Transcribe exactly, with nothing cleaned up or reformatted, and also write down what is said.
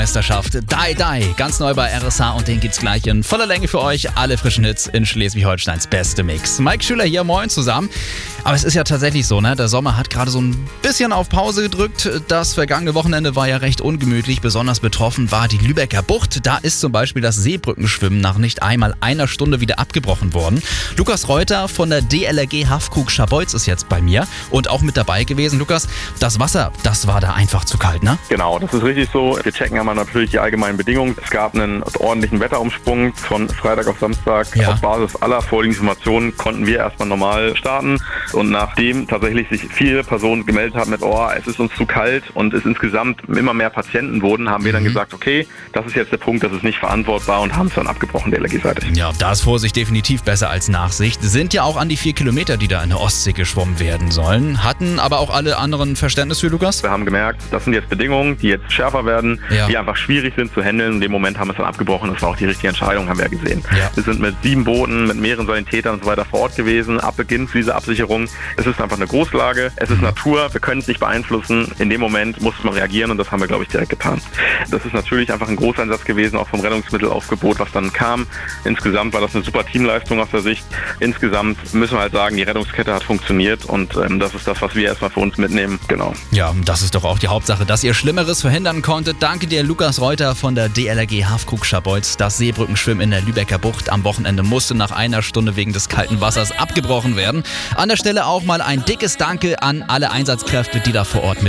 Meisterschaft. Die Die, ganz neu bei R S H und den gibt's gleich in voller Länge für euch. Alle frischen Hits in Schleswig-Holsteins beste Mix. Mike Schüler hier, moin zusammen. Aber es ist ja tatsächlich so, ne? Der Sommer hat gerade so ein bisschen auf Pause gedrückt. Das vergangene Wochenende war ja recht ungemütlich. Besonders betroffen war die Lübecker Bucht. Da ist zum Beispiel das Seebrückenschwimmen nach nicht einmal einer Stunde wieder abgebrochen worden. Lukas Reuter von der D L R G Haffkrug-Scharbeutz ist jetzt bei mir und auch mit dabei gewesen. Lukas, das Wasser, das war da einfach zu kalt, ne? Genau, das ist richtig so. Wir checken einmal natürlich die allgemeinen Bedingungen. Es gab einen ordentlichen Wetterumschwung von Freitag auf Samstag. Ja. Auf Basis aller vorliegenden Informationen konnten wir erstmal normal starten. Und nachdem tatsächlich sich viele Personen gemeldet haben mit, oh, es ist uns zu kalt und es insgesamt immer mehr Patienten wurden, haben wir dann Mhm. gesagt, okay, das ist jetzt der Punkt, das ist nicht verantwortbar und haben es dann abgebrochen, D L R G-Seite. Ja, da ist Vorsicht definitiv besser als Nachsicht. Sind ja auch an die vier Kilometer, die da in der Ostsee geschwommen werden sollen. Hatten aber auch alle anderen Verständnis für, Lukas? Wir haben gemerkt, das sind jetzt Bedingungen, die jetzt schärfer werden, Ja. die einfach schwierig sind zu handeln. In dem Moment haben wir es dann abgebrochen. Das war auch die richtige Entscheidung, haben wir ja gesehen. Ja. Wir sind mit sieben Booten, mit mehreren Sanitätern und so weiter vor Ort gewesen, ab Beginn zu dieser Absicherung. Es ist einfach eine Großlage, es ist Natur, wir können es nicht beeinflussen. In dem Moment muss man reagieren und das haben wir, glaube ich, direkt getan. Das ist natürlich einfach ein Großeinsatz gewesen, auch vom Rettungsmittelaufgebot, was dann kam. Insgesamt war das eine super Teamleistung aus der Sicht. Insgesamt müssen wir halt sagen, die Rettungskette hat funktioniert und ähm, das ist das, was wir erstmal für uns mitnehmen. Genau. Ja, das ist doch auch die Hauptsache, dass ihr Schlimmeres verhindern konntet. Danke dir, Lukas Reuter von der D L R G Haffkrug-Scharbeutz. Das Seebrückenschwimmen in der Lübecker Bucht am Wochenende musste nach einer Stunde wegen des kalten Wassers abgebrochen werden. An der Stelle auch mal ein dickes Danke an alle Einsatzkräfte, die da vor Ort mit